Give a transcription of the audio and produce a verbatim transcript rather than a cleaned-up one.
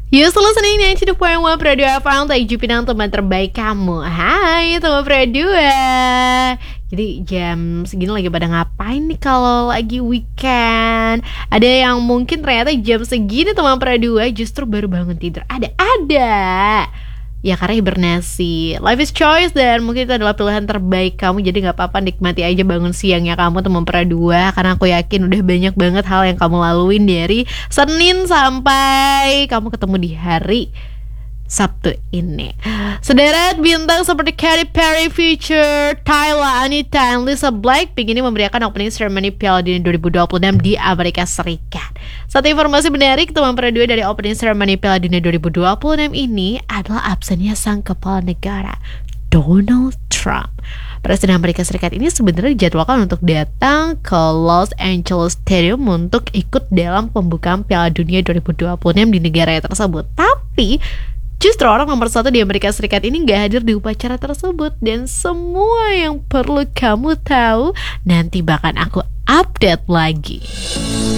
You still listening to the point one Pro dua F M, Taiju Pinang, teman terbaik kamu. Hai teman Pro dua. Jadi jam segini lagi pada ngapain nih kalau lagi weekend? Ada yang mungkin ternyata jam segini teman Pro dua justru baru bangun tidur. Ada-ada. Ya karena hibernasi. Life is choice dan mungkin itu adalah pilihan terbaik kamu. Jadi gak apa-apa, nikmati aja bangun siangnya kamu teman Pro dua. Karena aku yakin udah banyak banget hal yang kamu laluin dari Senin sampai kamu ketemu di hari Sabtu ini. Sederet bintang seperti Katy Perry, Future, Tyla, Anita, dan Lisa Blackpink ini memberiakan opening ceremony Piala Dunia dua ribu dua puluh enam di Amerika Serikat. Satu informasi menarik teman Pro dua dari opening ceremony Piala Dunia dua ribu dua puluh enam ini adalah absennya sang kepala negara Donald Trump. Presiden Amerika Serikat ini sebenarnya dijadwalkan untuk datang ke Los Angeles Stadium untuk ikut dalam pembukaan Piala Dunia dua ribu dua puluh enam di negara tersebut. Tapi justru orang nomor satu di Amerika Serikat ini gak hadir di upacara tersebut. Dan semua yang perlu kamu tahu nanti bahkan aku update lagi.